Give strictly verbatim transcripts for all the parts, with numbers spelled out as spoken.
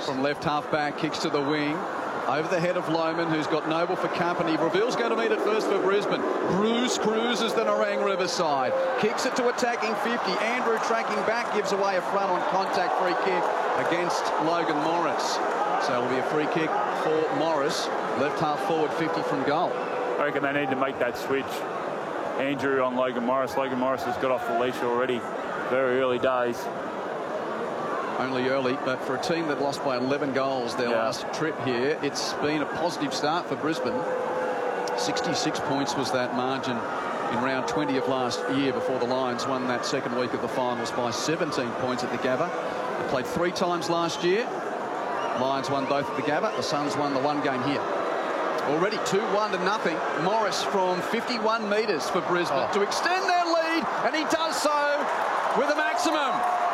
from left half-back, kicks to the wing. Over the head of Lohmann, who's got Noble for company. Breville's going to meet it first for Brisbane. Bruce cruises the Nerang Riverside. Kicks it to attacking fifty. Andrew tracking back, gives away a front on contact free kick against Logan Morris. So it'll be a free kick for Morris. Left half forward, fifty from goal. I reckon they need to make that switch. Andrew on Logan Morris. Logan Morris has got off the leash already. Very early days. Only early, but for a team that lost by eleven goals their yeah. last trip here, it's been a positive start for Brisbane. sixty-six points was that margin in round twenty of last year before the Lions won that second week of the finals by seventeen points at the Gabba. They played three times last year. Lions won both at the Gabba. The Suns won the one game here. Already two one to nothing. Morris from fifty-one metres for Brisbane oh. to extend their lead, and he does so with a maximum.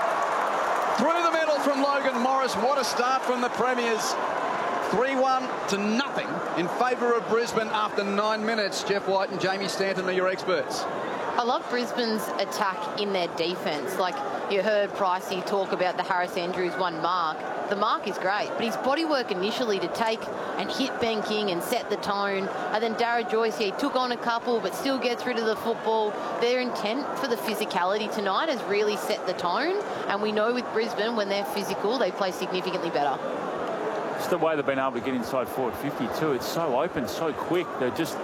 Through the middle from Logan Morris. What a start from the Premiers. three one to nothing in favour of Brisbane after nine minutes. Jeff White and Jamie Stanton are your experts. I love Brisbane's attack in their defence. Like you heard Pricey talk about the Harris Andrews one mark. The mark is great, but his bodywork initially to take and hit Ben King and set the tone. And then Darragh Joyce, he took on a couple, but still gets rid of the football. Their intent for the physicality tonight has really set the tone. And we know with Brisbane, when they're physical, they play significantly better. It's the way they've been able to get inside forward fifty too. It's so open, so quick. They're just,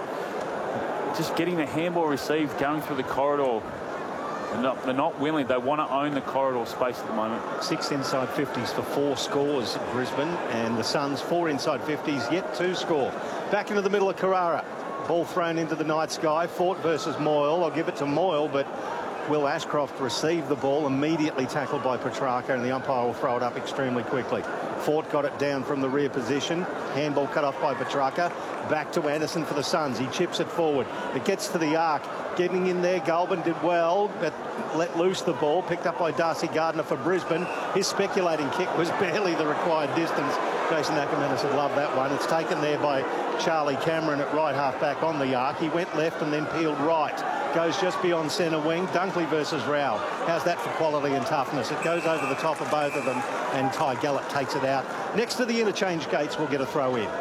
just getting the handball received, going through the corridor. They're not, they're not willing. They want to own the corridor space at the moment. Six inside fifties for four scores, Brisbane, and the Suns four inside fifties, yet to score. Back into the middle of Carrara. Ball thrown into the night sky. Fort versus Moyle. I'll give it to Moyle, but Will Ashcroft received the ball, immediately tackled by Petrarca, and the umpire will throw it up extremely quickly. Fort got it down from the rear position. Handball cut off by Petrarca. Back to Anderson for the Suns. He chips it forward. It gets to the arc. Getting in there, Goulburn did well, but let loose the ball. Picked up by Darcy Gardner for Brisbane. His speculating kick was barely the required distance. Jason Ackermanis would love that one. It's taken there by Charlie Cameron at right half back on the arc. He went left and then peeled right. Goes just beyond centre wing. Dunkley versus Rowell. How's that for quality and toughness? It goes over the top of both of them, and Ty Gallop takes it out. Next to the interchange gates, we'll get a throw in.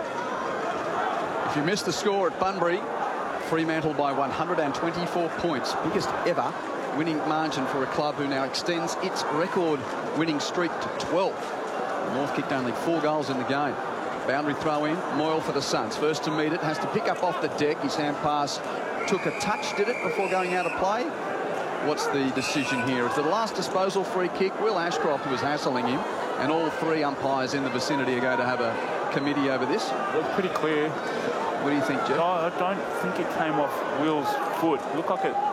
If you missed the score at Bunbury, Fremantle by one hundred twenty-four points, biggest ever winning margin for a club who now extends its record winning streak to twelve. North kicked only four goals in the game. Boundary throw in, Moyle for the Suns. First to meet it, has to pick up off the deck. His hand pass took a touch, did it, before going out of play? What's the decision here? Is the last disposal free kick? Will Ashcroft was hassling him, and all three umpires in the vicinity are going to have a committee over this. Looked pretty clear. What do you think, Jeff? No, I don't think it came off Will's foot. Looked like it.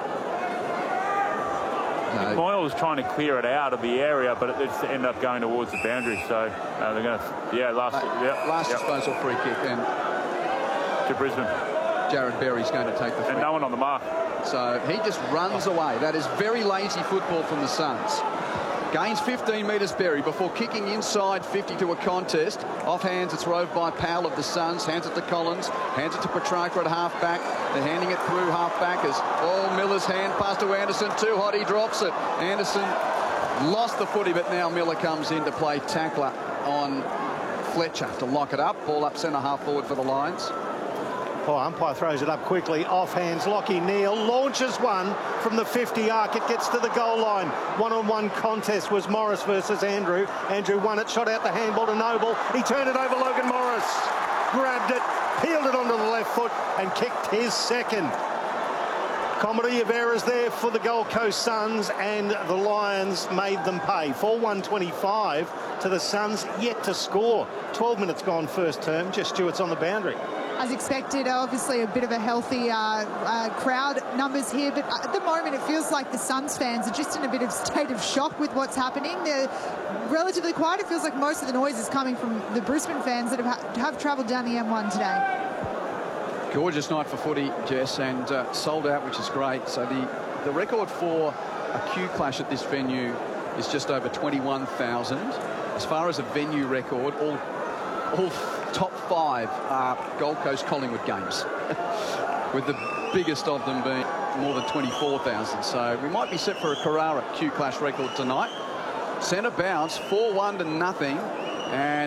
No. Moyle was trying to clear it out of the area, but it just ended up going towards the boundary. So uh, they're going to, yeah, last, uh, yeah, last yep. disposal free kick, and to Brisbane. Jared Berry's going to take the free. And no one on the mark. So he just runs away. That is very lazy football from the Suns. Gains fifteen metres, Berry, before kicking inside fifty to a contest. Off hands, it's roved by Powell of the Suns. Hands it to Collins. Hands it to Petrarca at half-back. They're handing it through half-backers. Oh, Miller's hand pass to Anderson. Too hot, he drops it. Anderson lost the footy, but now Miller comes in to play tackler on Fletcher to lock it up. Ball up centre half forward for the Lions. Oh, umpire throws it up quickly. Off hands, Lockie Neal launches one from the fifty arc. It gets to the goal line. One-on-one contest was Morris versus Andrew. Andrew won it, shot out the handball to Noble. He turned it over Logan Morris. Grabbed it, peeled it onto the left foot and kicked his second. Comedy of errors there for the Gold Coast Suns, and the Lions made them pay. four one twenty-five to the Suns, yet to score. twelve minutes gone first term. Just Stewart's on the boundary. As expected, obviously a bit of a healthy uh, uh, crowd numbers here, but at the moment it feels like the Suns fans are just in a bit of state of shock with what's happening. They're relatively quiet. It feels like most of the noise is coming from the Brisbane fans that have, ha have travelled down the M one today. Gorgeous night for footy, Jess, and uh, sold out, which is great. So the, the record for a Q clash at this venue is just over twenty-one thousand. As far as a venue record, all, all top five are Gold Coast Collingwood games, with the biggest of them being more than twenty-four thousand. So we might be set for a Carrara Q Clash record tonight. Centre bounce, four one to nothing, and